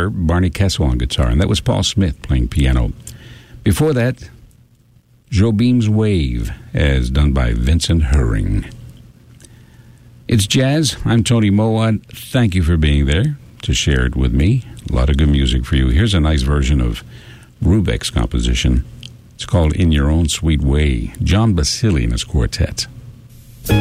there, Barney Kessel on guitar, and that was Paul Smith playing piano. Before that, Jobim's Wave, as done by Vincent Herring. It's jazz. I'm Tony Mowat. Thank you for being there to share it with me. A lot of good music for you. Here's a nice version of Rubek's composition. It's called In Your Own Sweet Way. John Basili and his quartet.